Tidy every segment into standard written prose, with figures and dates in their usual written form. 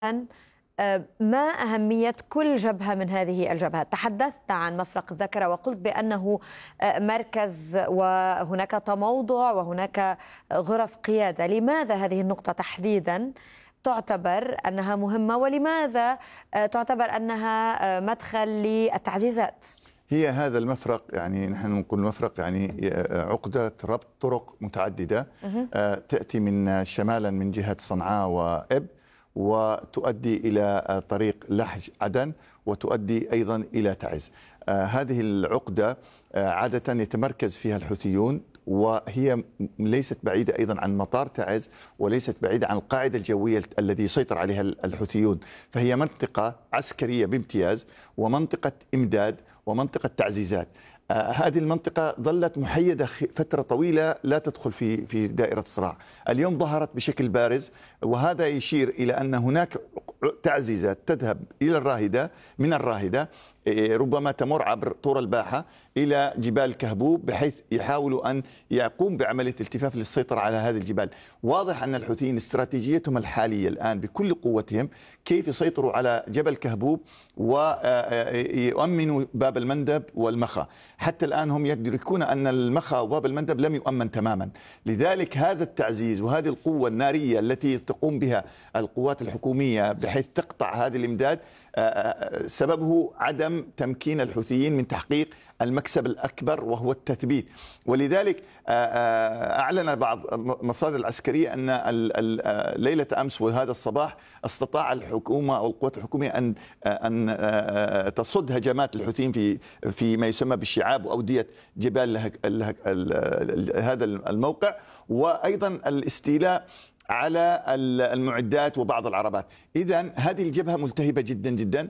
ما أهمية كل جبهة من هذه الجبهات؟ تحدثت عن مفرق الذكرى وقلت بأنه مركز وهناك تموضع وهناك غرف قيادة. لماذا هذه النقطة تحديدا تعتبر أنها مهمة، ولماذا تعتبر أنها مدخل للتعزيزات؟ هي هذا المفرق، يعني نحن نقول المفرق يعني عقدة ربط طرق متعددة تأتي من شمالا من جهة صنعاء وإب، وتؤدي إلى طريق لحج عدن، وتؤدي أيضا إلى تعز. هذه العقدة عادة يتمركز فيها الحوثيون، وهي ليست بعيدة أيضا عن مطار تعز، وليست بعيدة عن القاعدة الجوية التي يسيطر عليها الحوثيون. فهي منطقة عسكرية بامتياز، ومنطقة إمداد، ومنطقة تعزيزات. هذه المنطقة ظلت محيدة فترة طويلة، لا تدخل في دائرة الصراع. اليوم ظهرت بشكل بارز، وهذا يشير إلى أن هناك تعزيزات تذهب إلى الراهدة، من الراهدة ربما تمر عبر طور الباحة إلى جبال كهبوب، بحيث يحاولوا أن يقوم بعملية التفاف للسيطرة على هذه الجبال. واضح أن الحوثيين استراتيجيتهم الحالية الآن بكل قوتهم كيف يسيطروا على جبل كهبوب ويؤمنوا باب المندب والمخا. حتى الآن هم يدركون أن المخا وباب المندب لم يؤمن تماما. لذلك هذا التعزيز وهذه القوة النارية التي تقوم بها القوات الحكومية بحيث تقطع هذا الإمداد، سببه عدم تمكين الحوثيين من تحقيق المكسب الأكبر وهو التثبيت. ولذلك أعلن بعض المصادر العسكرية أن ليلة أمس وهذا الصباح استطاع الحكومة أو القوات الحكومية أن تصد هجمات الحوثيين في ما يسمى بالشعاب وأودية جبال هذا الموقع، وأيضا الاستيلاء على المعدات وبعض العربات. إذن هذه الجبهة ملتهبة جدا جدا.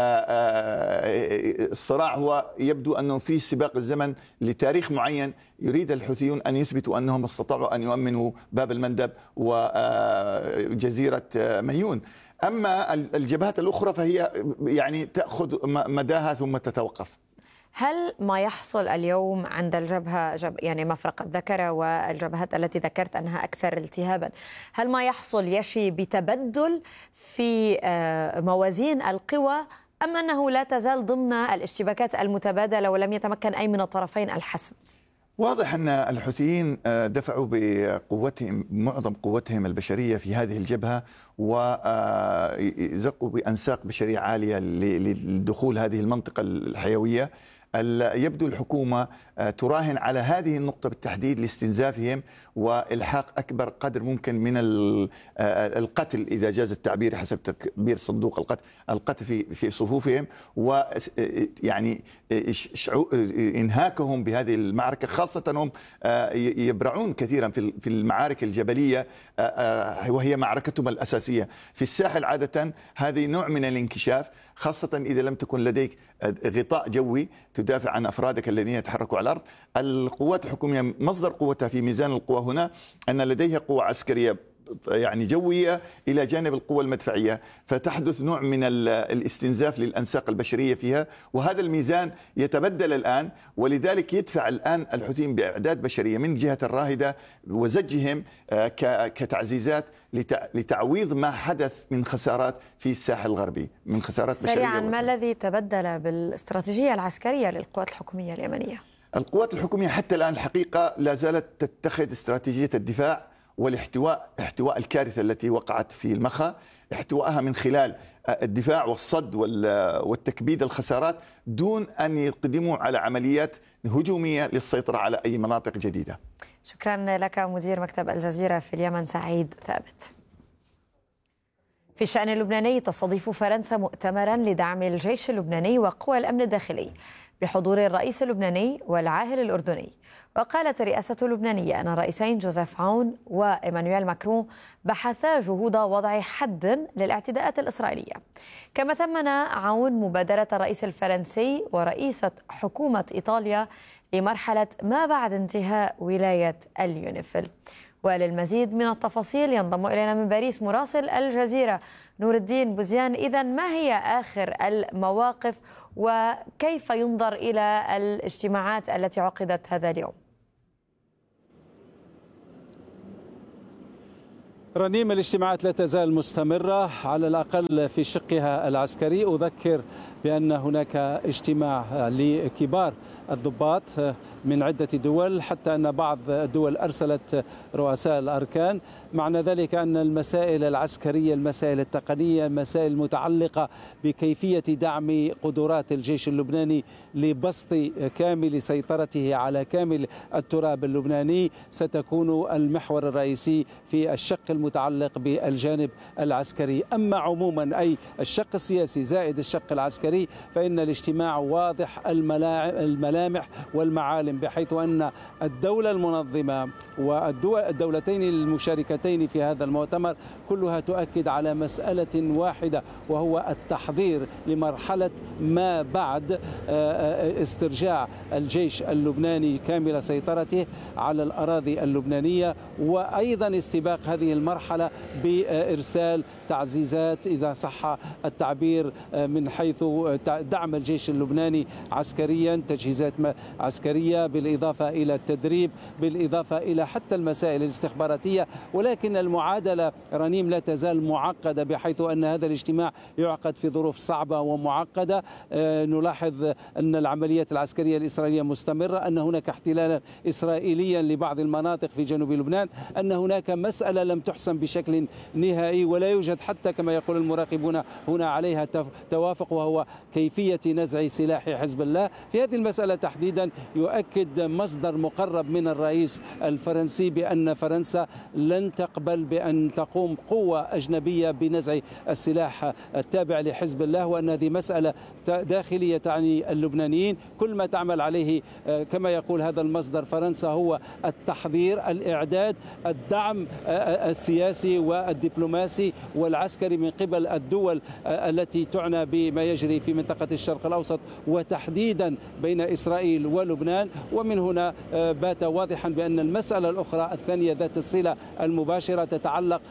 الصراع هو يبدو أنه في سباق الزمن لتاريخ معين، يريد الحوثيون أن يثبتوا أنهم استطاعوا أن يؤمنوا باب المندب وجزيرة ميون. أما الجبهات الأخرى فهي يعني تأخذ مداها ثم تتوقف. هل ما يحصل اليوم عند الجبهة يعني مفرق الذكرى والجبهات التي ذكرت أنها أكثر التهابا، هل ما يحصل يشي بتبدل في موازين القوى، أم أنه لا تزال ضمن الاشتباكات المتبادلة ولم يتمكن أي من الطرفين الحسم؟ واضح أن الحوثيين دفعوا بقوتهم، معظم قوتهم البشرية في هذه الجبهة، وزقوا بأنساق بشرية عالية لدخول هذه المنطقة الحيوية. يبدو الحكومة تراهن على هذه النقطة بالتحديد لاستنزافهم وإلحاق أكبر قدر ممكن من القتل، إذا جاز التعبير حسب تعبير صندوق القتل في صفوفهم، ويعني إنهاكهم بهذه المعركة. خاصة هم يبرعون كثيرا في المعارك الجبلية، وهي معركتهم الأساسية في الساحل. عادة هذه نوع من الانكشاف، خاصة إذا لم تكن لديك غطاء جوي تدافع عن أفرادك الذين يتحركوا على الأرض. القوات الحكومية مصدر قوتها في ميزان القوى هنا أن لديها قوة عسكرية يعني جوية إلى جانب القوة المدفعية، فتحدث نوع من الاستنزاف للأنساق البشرية فيها، وهذا الميزان يتبدل الآن. ولذلك يدفع الآن الحوثيين بأعداد بشرية من جهة الراهدة وزجهم كتعزيزات لتعويض ما حدث من خسارات في الساحل الغربي، من خسارات بشرية. سريعا، ما الذي تبدل بالاستراتيجية العسكرية للقوات الحكومية اليمنية؟ القوات الحكومية حتى الآن الحقيقة لا زالت تتخذ استراتيجية الدفاع احتواء الكارثة التي وقعت في المخا، احتوائها من خلال الدفاع والصد والتكبيد الخسارات، دون أن يقدموا على عمليات هجومية للسيطرة على أي مناطق جديدة. شكرا لك مدير مكتب الجزيرة في اليمن سعيد ثابت. في الشأن اللبناني، تستضيف فرنسا مؤتمرا لدعم الجيش اللبناني وقوى الأمن الداخلي بحضور الرئيس اللبناني والعاهل الأردني. وقالت الرئاسة اللبنانية أن الرئيسين جوزيف عون وإيمانويل ماكرون بحثا جهود وضع حد للاعتداءات الإسرائيلية. كما ثمن عون مبادرة الرئيس الفرنسي ورئيسة حكومة إيطاليا لمرحلة ما بعد انتهاء ولاية اليونيفيل. وللمزيد من التفاصيل ينضم إلينا من باريس مراسل الجزيرة نور الدين بوزيان. إذن ما هي آخر المواقف وكيف ينظر إلى الاجتماعات التي عقدت هذا اليوم؟ رنيم، الاجتماعات لا تزال مستمرة على الأقل في شقها العسكري. أذكر بأن هناك اجتماع لكبار الضباط من عدة دول، حتى أن بعض الدول أرسلت رؤساء الأركان. معنى ذلك أن المسائل العسكرية، المسائل التقنية، المسائل المتعلقة بكيفية دعم قدرات الجيش اللبناني لبسط كامل سيطرته على كامل التراب اللبناني ستكون المحور الرئيسي في الشق المتعلق بالجانب العسكري. أما عموما أي الشق السياسي زائد الشق العسكري فإن الاجتماع واضح الملامح والمعالم، بحيث أن الدولة المنظمة والدولتين المشاركتين في هذا المؤتمر كلها تؤكد على مسألة واحدة، وهو التحضير لمرحلة ما بعد استرجاع الجيش اللبناني كامل سيطرته على الأراضي اللبنانية، وأيضا استباق هذه المرحلة بإرسال تعزيزات إذا صح التعبير من حيث دعم الجيش اللبناني عسكريا، تجهيزات عسكرية بالإضافة إلى التدريب، بالإضافة إلى حتى المسائل الاستخباراتية. ولكن المعادلة رنيم لا تزال معقدة، بحيث أن هذا الاجتماع يعقد في ظروف صعبة ومعقدة. نلاحظ أن العمليات العسكرية الإسرائيلية مستمرة، أن هناك احتلالا إسرائيليا لبعض المناطق في جنوب لبنان، أن هناك مسألة لم تحسم بشكل نهائي ولا يوجد حتى كما يقول المراقبون هنا عليها توافق، وهو كيفية نزع سلاح حزب الله. في هذه المسألة تحديدا يؤكد مصدر مقرب من الرئيس الفرنسي بأن فرنسا لن تقبل بأن تقوم قوة أجنبية بنزع السلاح التابع لحزب الله، وأن هذه مسألة داخلية تعني اللبنانيين. كل ما تعمل عليه كما يقول هذا المصدر فرنسا هو التحضير، الإعداد، الدعم السياسي والدبلوماسي والعسكري من قبل الدول التي تعنى بما يجري في منطقة الشرق الأوسط، وتحديدا بين إسرائيل ولبنان. ومن هنا بات واضحا بأن المسألة الأخرى الثانية ذات الصلة المباشرة تتعلق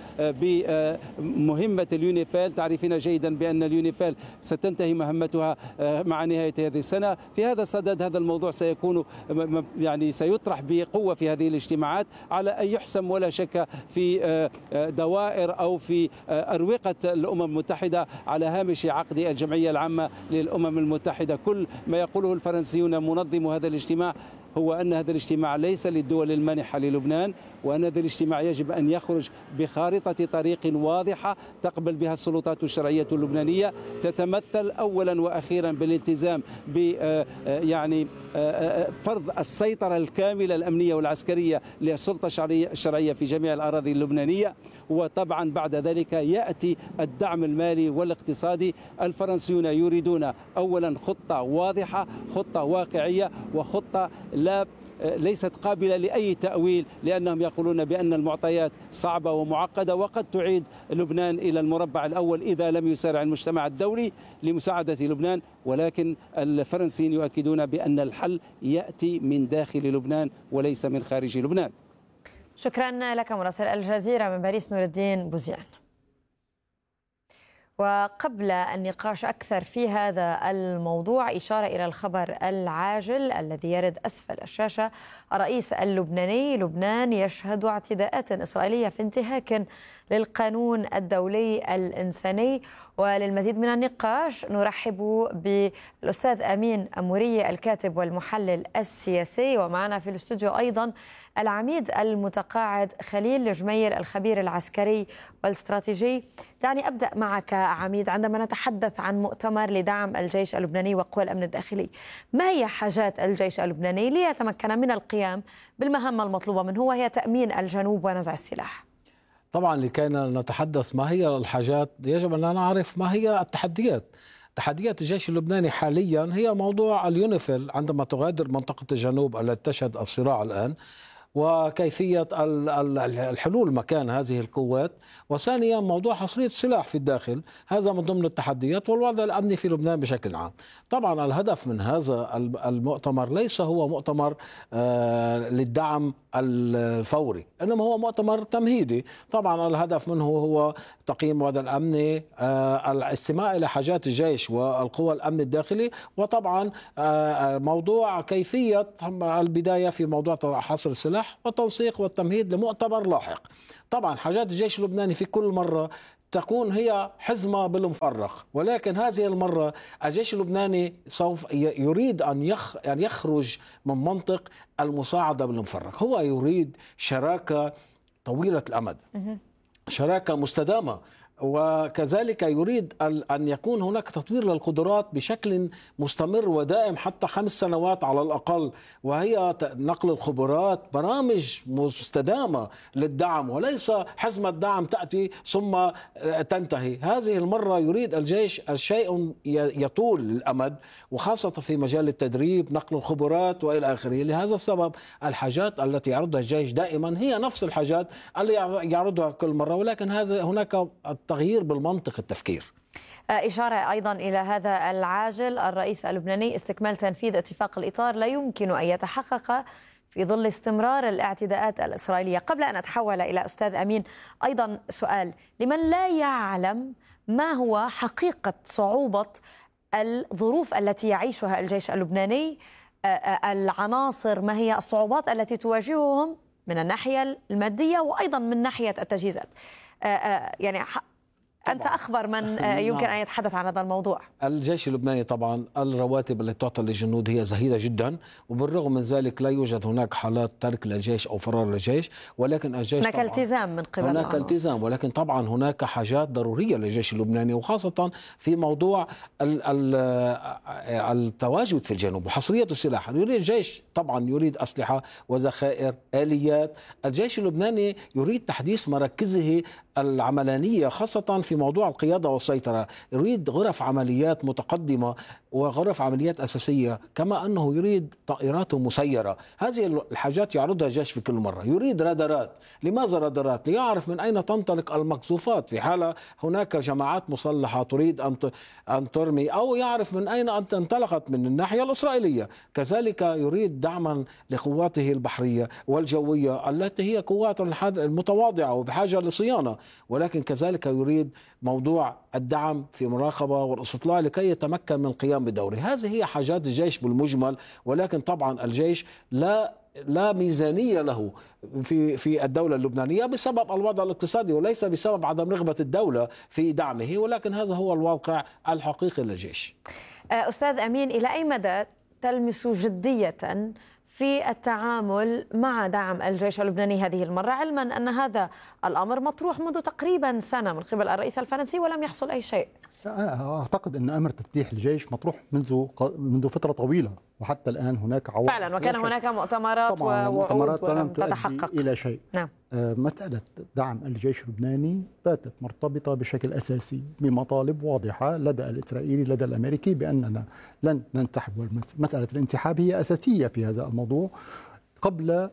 بمهمة اليونيفيل. تعرفين جيدا بأن اليونيفيل ستنتهي مهمتها مع نهاية هذه السنة. في هذا الصدد هذا الموضوع سيكون سيطرح بقوة في هذه الاجتماعات على أن يحسم ولا شك في دوائر أو في أروقة الأمم المتحدة على هامش عقد الجمعية العامة للأمم المتحدة. كل ما يقوله الفرنسيون منظم هذا الاجتماع هو أن هذا الاجتماع ليس للدول المانحة للبنان، وأن هذا الاجتماع يجب أن يخرج بخارطة طريق واضحة تقبل بها السلطات الشرعية اللبنانية، تتمثل أولا وأخيرا بالالتزام ب فرض السيطرة الكاملة الأمنية والعسكرية للسلطة الشرعية في جميع الأراضي اللبنانية. وطبعا بعد ذلك يأتي الدعم المالي والاقتصادي. الفرنسيون يريدون أولا خطة واضحة، خطة واقعية، وخطة ليست قابلة لأي تأويل، لأنهم يقولون بأن المعطيات صعبة ومعقدة وقد تعيد لبنان إلى المربع الأول إذا لم يسارع المجتمع الدولي لمساعدة لبنان. ولكن الفرنسيين يؤكدون بأن الحل يأتي من داخل لبنان وليس من خارج لبنان. شكرا لك مراسل الجزيرة من باريس نور الدين بوزيان. وقبل النقاش أكثر في هذا الموضوع، إشارة إلى الخبر العاجل الذي يرد أسفل الشاشة. الرئيس اللبناني: لبنان يشهد اعتداءات إسرائيلية في انتهاك للقانون الدولي الإنساني. وللمزيد من النقاش نرحب بالأستاذ أمين أموري الكاتب والمحلل السياسي، ومعنا في الاستوديو أيضا العميد المتقاعد خليل جمير الخبير العسكري والاستراتيجي. دعني أبدأ معك عميد. عندما نتحدث عن مؤتمر لدعم الجيش اللبناني وقوى الأمن الداخلي، ما هي حاجات الجيش اللبناني ليتمكن من القيام بالمهمة المطلوبة منه وهي تأمين الجنوب ونزع السلاح؟ طبعا لكي نتحدث ما هي الحاجات يجب أن نعرف ما هي التحديات. تحديات الجيش اللبناني حاليا هي موضوع اليونيفيل عندما تغادر منطقة الجنوب التي تشهد الصراع الآن، وكيفية الحلول مكان هذه القوات، وثانيا موضوع حصرية السلاح في الداخل. هذا من ضمن التحديات والوضع الأمني في لبنان بشكل عام. طبعا الهدف من هذا المؤتمر ليس هو مؤتمر للدعم الفوري، إنما هو مؤتمر تمهيدي. طبعا الهدف منه هو تقييم الوضع الأمني، الاستماع إلى حاجات الجيش والقوى الأمن الداخلي، وطبعا موضوع كيفية البداية في موضوع حصر السلاح سلاح وتنسيق والتمهيد لمؤتمر لاحق. طبعا حاجات الجيش اللبناني في كل مرة تكون هي حزمة بالمفرق، ولكن هذه المرة الجيش اللبناني سوف يريد أن يخرج من منطق المساعدة بالمفرق. هو يريد شراكة طويلة الأمد، شراكة مستدامة، وكذلك يريد أن يكون هناك تطوير للقدرات بشكل مستمر ودائم حتى 5 سنوات على الأقل، وهي نقل الخبرات، برامج مستدامة للدعم وليس حزمة دعم تأتي ثم تنتهي. هذه المرة يريد الجيش الشيء يطول الأمد، وخاصة في مجال التدريب، نقل الخبرات وإلى آخره. لهذا السبب الحاجات التي يعرضها الجيش دائما هي نفس الحاجات اللي يعرضها كل مرة، ولكن هناك تغيير بالمنطق التفكير. إشارة أيضا إلى هذا العاجل الرئيس اللبناني: استكمال تنفيذ اتفاق الإطار لا يمكن أن يتحقق في ظل استمرار الاعتداءات الإسرائيلية. قبل أن أتحول إلى أستاذ أمين، أيضا سؤال لمن لا يعلم ما هو حقيقة صعوبة الظروف التي يعيشها الجيش اللبناني، العناصر، ما هي الصعوبات التي تواجههم من الناحية المادية وأيضا من ناحية التجهيزات. يعني أنت أخبر من يمكن أن يتحدث عن هذا الموضوع. الجيش اللبناني طبعا الرواتب التي تعطى للجنود هي زهيدة جدا، وبالرغم من ذلك لا يوجد هناك حالات ترك للجيش أو فرار للجيش، ولكن الجيش هناك التزام من قبل هناك التزام، ولكن طبعا هناك حاجات ضرورية للجيش اللبناني، وخاصة في موضوع التواجد في الجنوب وحصرية السلاح. يريد الجيش طبعا يريد أسلحة وذخائر، آليات. الجيش اللبناني يريد تحديث مراكزه العملانية، خاصة في موضوع القيادة والسيطرة. يريد غرف عمليات متقدمة وغرف عمليات أساسية، كما أنه يريد طائرات مسيرة. هذه الحاجات يعرضها الجيش في كل مرة. يريد رادارات. لماذا رادارات؟ ليعرف من أين تنطلق المقذوفات في حال هناك جماعات مسلحة تريد أن ترمي، أو يعرف من أين أنت انطلقت من الناحية الإسرائيلية. كذلك يريد دعما لقواته البحرية والجوية التي هي قوات متواضعة وبحاجة لصيانة، ولكن كذلك يريد موضوع الدعم في مراقبة والاستطلاع لكي يتمكن من القيام بدوره. هذه هي حاجات الجيش بالمجمل، ولكن طبعا الجيش لا ميزانية له في الدولة اللبنانية بسبب الوضع الاقتصادي وليس بسبب عدم رغبة الدولة في دعمه، ولكن هذا هو الواقع الحقيقي للجيش. أستاذ أمين، إلى أي مدى تلمس جدية في التعامل مع دعم الجيش اللبناني هذه المرة، علما أن هذا الأمر مطروح منذ تقريبا سنة من قبل الرئيس الفرنسي ولم يحصل أي شيء؟ أعتقد أن أمر تفتيح الجيش مطروح منذ فترة طويلة، وحتى الآن هناك عوائق فعلا، وكان هناك مؤتمرات ووعود ولم تتحقق إلى شيء. نعم. مسألة دعم الجيش اللبناني باتت مرتبطة بشكل أساسي بمطالب واضحة لدى الإسرائيلي لدى الأمريكي بأننا لن ننسحب. مسألة الانسحاب هي أساسية في هذا الموضوع قبل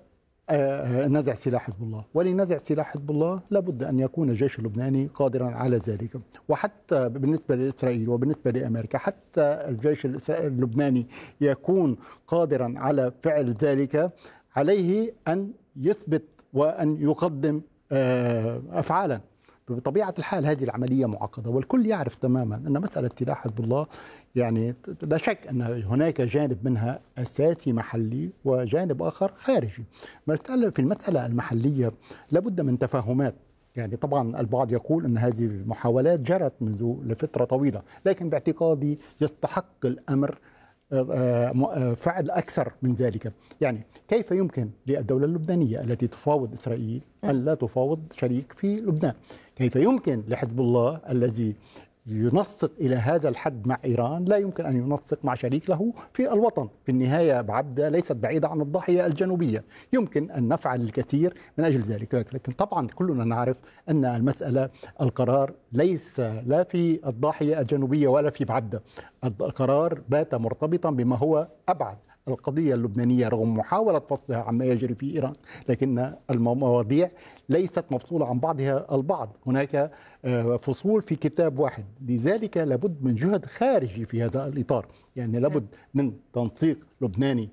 نزع سلاح حزب الله. ولنزع سلاح حزب الله لابد أن يكون الجيش اللبناني قادرا على ذلك. وحتى بالنسبة لإسرائيل وبالنسبة لأمريكا، حتى الجيش اللبناني يكون قادرا على فعل ذلك، عليه أن يثبت وأن يقدم أفعالا. بطبيعة الحال هذه العملية معقدة، والكل يعرف تماما أن مسألة سلاح حزب الله يعني لا شك أن هناك جانب منها أساسي محلي وجانب آخر خارجي. في المسألة المحلية لابد من تفاهمات. يعني طبعا البعض يقول أن هذه المحاولات جرت منذ لفترة طويلة، لكن باعتقادي يستحق الأمر فعل أكثر من ذلك. يعني كيف يمكن للدولة اللبنانية التي تفاوض إسرائيل أن لا تفاوض شريك في لبنان؟ كيف يمكن لحزب الله الذي ينسق إلى هذا الحد مع إيران لا يمكن أن ينسق مع شريك له في الوطن؟ في النهاية بعبدة ليست بعيدة عن الضاحية الجنوبية، يمكن أن نفعل الكثير من أجل ذلك. لكن طبعا كلنا نعرف أن المسألة القرار ليس لا في الضاحية الجنوبية ولا في بعبدة. القرار بات مرتبطا بما هو أبعد. القضية اللبنانية رغم محاولة فصلها عما يجري في إيران، لكن المواضيع ليست مفصولة عن بعضها البعض. هناك فصول في كتاب واحد، لذلك لابد من جهد خارجي في هذا الإطار. يعني لابد من تنسيق لبناني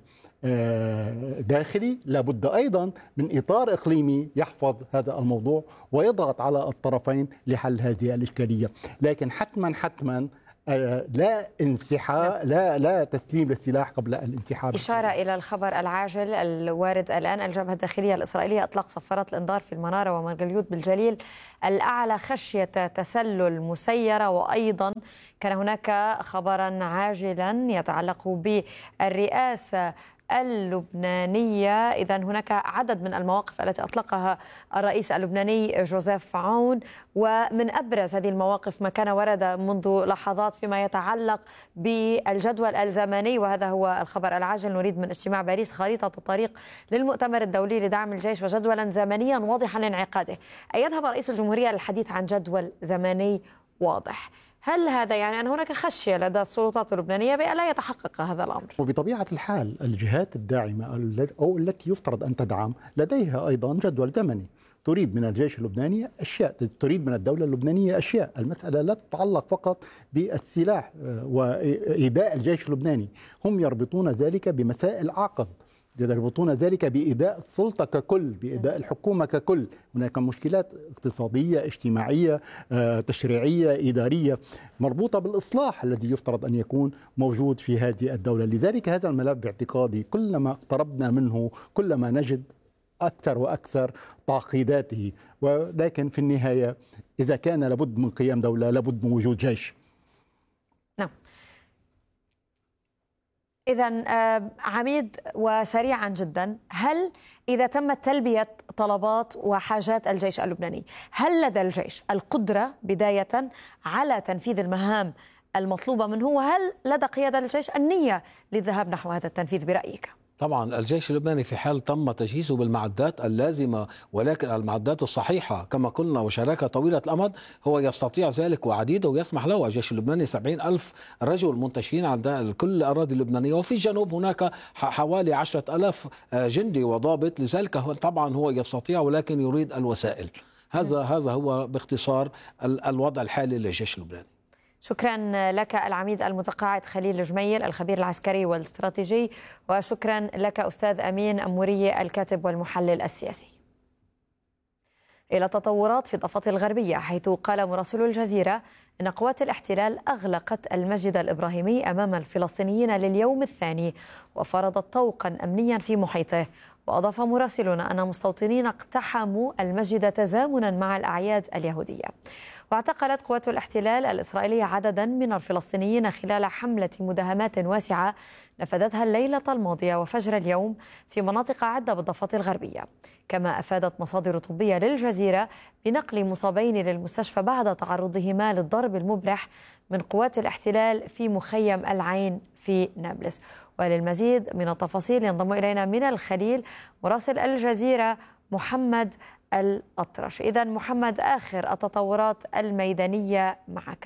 داخلي، لابد أيضا من إطار إقليمي يحفظ هذا الموضوع ويضغط على الطرفين لحل هذه الإشكالية. لكن حتما لا انسحاب، لا تسليم للسلاح قبل الانسحاب. إشارة إلى الخبر العاجل الوارد الآن: الجبهة الداخلية الإسرائيلية أطلق صفارات الإنذار في المنارة ومرجليوت بالجليل الأعلى خشية تسلل مسيرة. وأيضا كان هناك خبرا عاجلا يتعلق بالرئاسة اللبنانية. إذا هناك عدد من المواقف التي أطلقها الرئيس اللبناني جوزيف عون، ومن أبرز هذه المواقف ما كان ورد منذ لحظات فيما يتعلق بالجدول الزمني، وهذا هو الخبر العاجل. نريد من اجتماع باريس خريطة الطريق للمؤتمر الدولي لدعم الجيش وجدولا زمنيا واضحا لانعقاده. أي يذهب رئيس الجمهورية للحديث عن جدول زمني واضح. هل هذا يعني أن هناك خشية لدى السلطات اللبنانية بأن لا يتحقق هذا الأمر؟ وبطبيعة الحال الجهات الداعمة أو التي يفترض أن تدعم لديها أيضا جدول زمني. تريد من الجيش اللبناني أشياء، تريد من الدولة اللبنانية أشياء. المسألة لا تتعلق فقط بالسلاح وإيذاء الجيش اللبناني، هم يربطون ذلك بمسائل أعقد، يربطون ذلك بإيذاء السلطة ككل، بإيذاء الحكومة ككل. هناك مشكلات اقتصادية، اجتماعية، تشريعية، إدارية، مربوطة بالإصلاح الذي يفترض أن يكون موجود في هذه الدولة. لذلك هذا الملف باعتقادي كلما اقتربنا منه كلما نجد أكثر وأكثر تعقيداته. ولكن في النهاية إذا كان لابد من قيام دولة لابد من وجود جيش. نعم. إذن عميد وسريعا جدا، هل إذا تمت تلبية طلبات وحاجات الجيش اللبناني، هل لدى الجيش القدرة بداية على تنفيذ المهام المطلوبة منه، وهل لدى قيادة الجيش النية للذهاب نحو هذا التنفيذ برأيك؟ طبعا الجيش اللبناني في حال تم تجهيزه بالمعدات اللازمة، ولكن المعدات الصحيحة كما قلنا وشراكة طويلة الأمد، هو يستطيع ذلك وعديده، ويسمح له. الجيش اللبناني 70,000 رجل منتشرين عند كل الأراضي اللبنانية، وفي الجنوب هناك حوالي 10,000 جندي وضابط. لذلك طبعا هو يستطيع، ولكن يريد الوسائل. هذا هو باختصار الوضع الحالي للجيش اللبناني. شكرا لك العميد المتقاعد خليل الجميل، الخبير العسكري والاستراتيجي، وشكرا لك أستاذ أمين أموري الكاتب والمحلل السياسي. إلى تطورات في الضفة الغربية، حيث قال مراسل الجزيرة إن قوات الاحتلال أغلقت المسجد الإبراهيمي أمام الفلسطينيين لليوم الثاني وفرضت طوقا أمنيا في محيطه. وأضاف مراسلنا أن مستوطنين اقتحموا المسجد تزامنا مع الأعياد اليهودية. واعتقلت قوات الاحتلال الإسرائيلية عددا من الفلسطينيين خلال حملة مداهمات واسعة نفذتها الليلة الماضية وفجر اليوم في مناطق عدة بالضفة الغربية. كما أفادت مصادر طبية للجزيرة بنقل مصابين للمستشفى بعد تعرضهما للضرب المبرح من قوات الاحتلال في مخيم العين في نابلس. وللمزيد من التفاصيل ينضم إلينا من الخليل مراسل الجزيرة محمد الأطرش. إذن محمد، آخر التطورات الميدانية معك.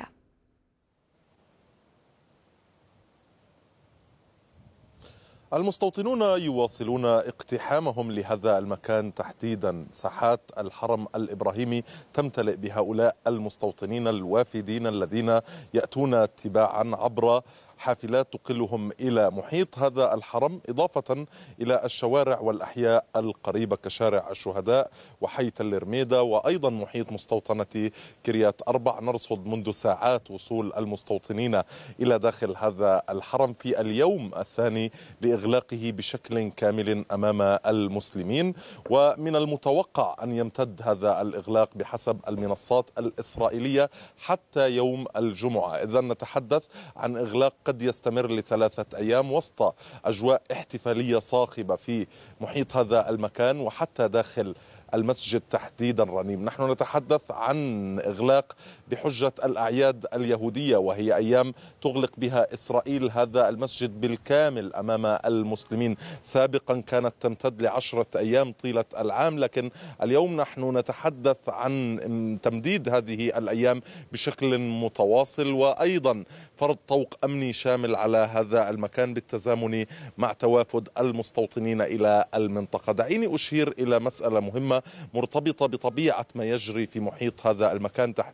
المستوطنون يواصلون اقتحامهم لهذا المكان تحديدا. ساحات الحرم الإبراهيمي تمتلئ بهؤلاء المستوطنين الوافدين الذين يأتون تباعا عبر حافلات تقلهم إلى محيط هذا الحرم، إضافة إلى الشوارع والأحياء القريبة كشارع الشهداء وحي تل رميدة، وأيضا محيط مستوطنة كريات أربع. نرصد منذ ساعات وصول المستوطنين إلى داخل هذا الحرم في اليوم الثاني لإغلاقه بشكل كامل أمام المسلمين، ومن المتوقع أن يمتد هذا الإغلاق بحسب المنصات الإسرائيلية حتى يوم الجمعة. إذن نتحدث عن إغلاق قد يستمر ل3 أيام وسط أجواء احتفالية صاخبة في محيط هذا المكان وحتى داخل المسجد تحديدا. رنيم، نحن نتحدث عن إغلاق بحجة الأعياد اليهودية، وهي أيام تغلق بها إسرائيل هذا المسجد بالكامل أمام المسلمين. سابقا كانت تمتد ل10 أيام طيلة العام، لكن اليوم نحن نتحدث عن تمديد هذه الأيام بشكل متواصل، وأيضا فرض طوق أمني شامل على هذا المكان بالتزامن مع توافد المستوطنين إلى المنطقة. دعيني أشير إلى مسألة مهمة مرتبطة بطبيعة ما يجري في محيط هذا المكان تحديدا.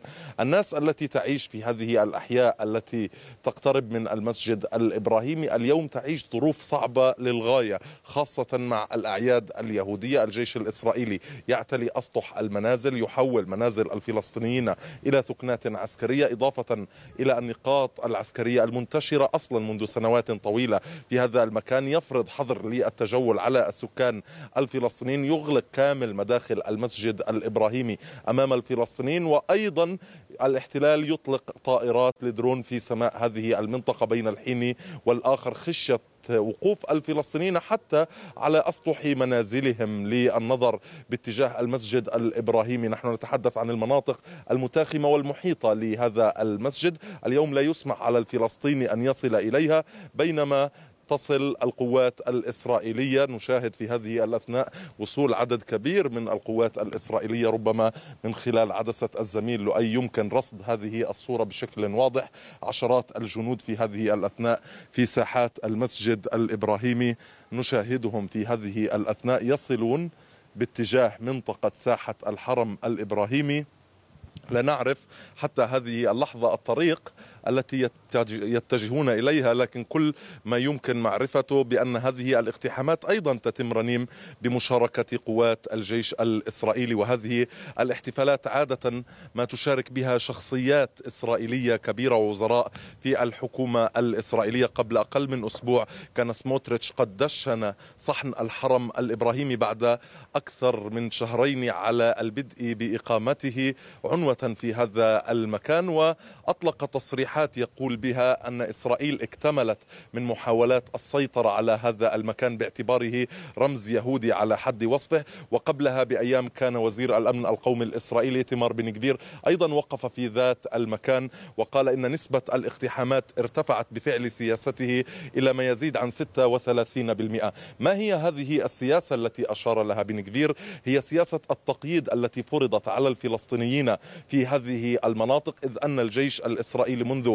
الناس التي تعيش في هذه الأحياء التي تقترب من المسجد الإبراهيمي اليوم تعيش ظروف صعبة للغاية، خاصة مع الأعياد اليهودية. الجيش الإسرائيلي يعتلي أسطح المنازل، يحول منازل الفلسطينيين إلى ثكنات عسكرية، إضافة إلى النقاط العسكرية المنتشرة أصلا منذ سنوات طويلة في هذا المكان، يفرض حظر للتجول على السكان الفلسطينيين، يغلق كامل مداخل المسجد الإبراهيمي أمام الفلسطينيين، وأيضا الاحتلال يطلق طائرات لدرون في سماء هذه المنطقة بين الحين والآخر، خشية وقوف الفلسطينيين حتى على أسطح منازلهم للنظر باتجاه المسجد الإبراهيمي. نحن نتحدث عن المناطق المتاخمة والمحيطة لهذا المسجد، اليوم لا يسمح على الفلسطيني أن يصل إليها، بينما تصل القوات الإسرائيلية. نشاهد في هذه الأثناء وصول عدد كبير من القوات الإسرائيلية، ربما من خلال عدسة الزميل لؤي يمكن رصد هذه الصورة بشكل واضح. عشرات الجنود في هذه الأثناء في ساحات المسجد الإبراهيمي، نشاهدهم في هذه الأثناء يصلون باتجاه منطقة ساحة الحرم الإبراهيمي. لا نعرف حتى هذه اللحظة الطريق التي يتجهون إليها، لكن كل ما يمكن معرفته بأن هذه الاقتحامات أيضا تتم رنيم بمشاركة قوات الجيش الإسرائيلي، وهذه الاحتفالات عادة ما تشارك بها شخصيات إسرائيلية كبيرة ووزراء في الحكومة الإسرائيلية. قبل أقل من أسبوع كان سموتريتش قد دشن صحن الحرم الإبراهيمي بعد أكثر من شهرين على البدء بإقامته عنوة في هذا المكان، وأطلق تصريحات يقول بها أن إسرائيل اكتملت من محاولات السيطرة على هذا المكان باعتباره رمز يهودي على حد وصفه. وقبلها بأيام كان وزير الأمن القومي الإسرائيلي إيتمار بن جفير أيضا وقف في ذات المكان وقال إن نسبة الاقتحامات ارتفعت بفعل سياسته إلى ما يزيد عن 36%. ما هي هذه السياسة التي أشار لها بن جفير؟ هي سياسة التقييد التي فرضت على الفلسطينيين في هذه المناطق، إذ أن الجيش الإسرائيلي منذ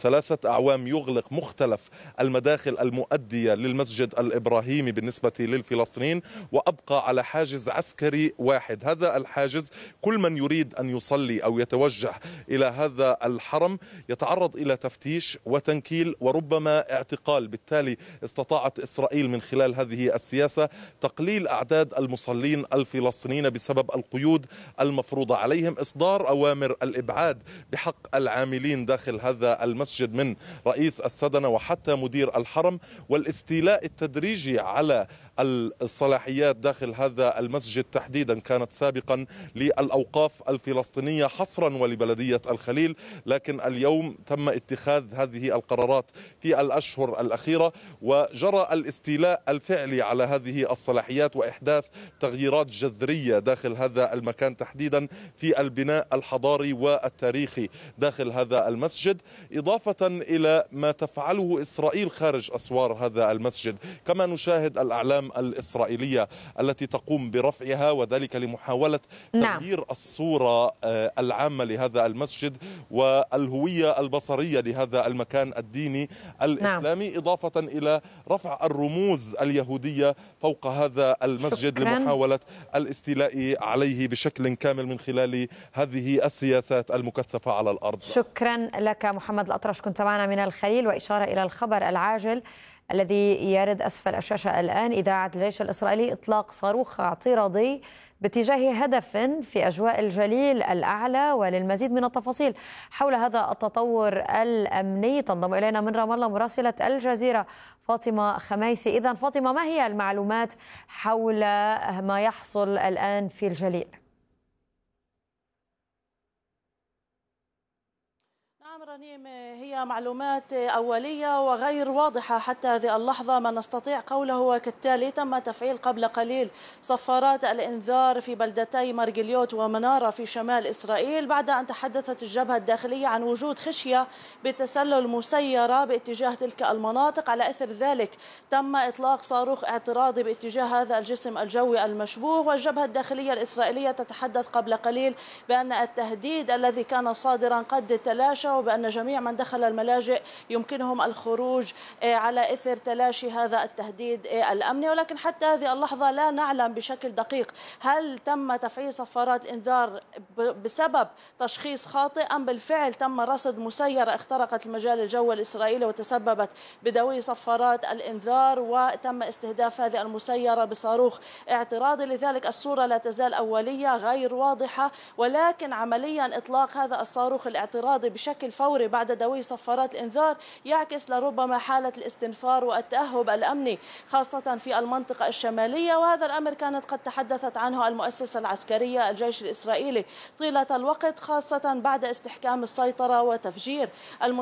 3 أعوام يغلق مختلف المداخل المؤدية للمسجد الإبراهيمي بالنسبة للفلسطينيين، وأبقى على حاجز عسكري واحد. هذا الحاجز كل من يريد أن يصلي أو يتوجه إلى هذا الحرم يتعرض إلى تفتيش وتنكيل وربما اعتقال. بالتالي استطاعت إسرائيل من خلال هذه السياسة تقليل أعداد المصلين الفلسطينيين بسبب القيود المفروضة عليهم، إصدار أوامر الإبعاد بحق العاملين داخل هذا المسجد من رئيس السدنة وحتى مدير الحرم، والاستيلاء التدريجي على الصلاحيات داخل هذا المسجد تحديدا كانت سابقا للأوقاف الفلسطينية حصرا ولبلدية الخليل، لكن اليوم تم اتخاذ هذه القرارات في الأشهر الأخيرة، وجرى الاستيلاء الفعلي على هذه الصلاحيات وإحداث تغييرات جذرية داخل هذا المكان تحديدا في البناء الحضاري والتاريخي داخل هذا المسجد، إضافة إلى ما تفعله إسرائيل خارج أسوار هذا المسجد. كما نشاهد الأعلام الإسرائيلية التي تقوم برفعها، وذلك لمحاولة تغيير الصورة العامة لهذا المسجد والهوية البصرية لهذا المكان الديني الإسلامي، إضافة إلى رفع الرموز اليهودية فوق هذا المسجد لمحاولة الاستيلاء عليه بشكل كامل من خلال هذه السياسات المكثفة على الأرض. شكرا لك محمد الأطرش، كنت معنا من الخليل. وإشارة إلى الخبر العاجل الذي يرد أسفل الشاشة الآن، إذاعة الجيش الإسرائيلي إطلاق صاروخ اعتراضي باتجاه هدف في أجواء الجليل الأعلى. وللمزيد من التفاصيل حول هذا التطور الأمني تنضم إلينا من رام الله مراسلة الجزيرة فاطمة خميسي. إذن فاطمة، ما هي المعلومات حول ما يحصل الآن في الجليل؟ رنيم، هي معلومات أولية وغير واضحة حتى هذه اللحظة. ما نستطيع قوله هو كالتالي: تم تفعيل قبل قليل صفارات الإنذار في بلدتي مرجليوت ومنارة في شمال إسرائيل بعد أن تحدثت الجبهة الداخلية عن وجود خشية بتسلل مسيرة باتجاه تلك المناطق. على إثر ذلك تم إطلاق صاروخ اعتراضي باتجاه هذا الجسم الجوي المشبوه، والجبهة الداخلية الإسرائيلية تتحدث قبل قليل بأن التهديد الذي كان صادرا قد تلاشى، وبأن وأن جميع من دخل الملاجئ يمكنهم الخروج على إثر تلاشي هذا التهديد الأمني. ولكن حتى هذه اللحظة لا نعلم بشكل دقيق هل تم تفعيل صفارات إنذار بسبب تشخيص خاطئ أم بالفعل تم رصد مسيرة اخترقت المجال الجوي الإسرائيلي وتسببت بدوي صفارات الإنذار وتم استهداف هذه المسيرة بصاروخ اعتراضي. لذلك الصورة لا تزال أولية غير واضحة، ولكن عمليا إطلاق هذا الصاروخ الاعتراضي بشكل فوري بعد دوي صفارات الإنذار يعكس لربما حالة الاستنفار والتأهب الأمني خاصة في المنطقة الشمالية. وهذا الأمر كانت قد تحدثت عنه المؤسسة العسكرية الجيش الإسرائيلي طيلة الوقت، خاصة بعد استحكام السيطرة وتفجير